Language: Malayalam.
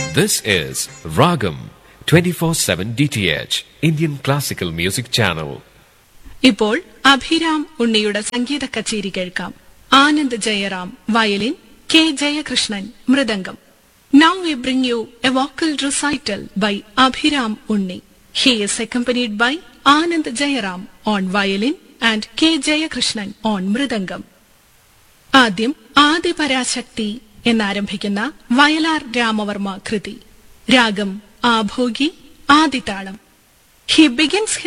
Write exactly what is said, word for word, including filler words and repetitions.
This is Ragam twenty-four seven D T H Indian Classical Music Channel. ഇപ്പോൾ അഭിരാം ഉണ്ണിയുടെ സംഗീത കച്ചേരി കേൾക്കാം. Anand Jayaram violin, K Jayakrishnan mridangam. Now we bring you a vocal recital by Abhiram Unni. He is accompanied by Anand Jayaram on violin and K Jayakrishnan on mridangam. ആദ്യം ആദിപരാശക്തി എന്നാരംഭിക്കുന്ന വയലാർ രാമവർമ്മ കൃതി. രാഗം ആഭോഗി, ആദിതാളം. He begins his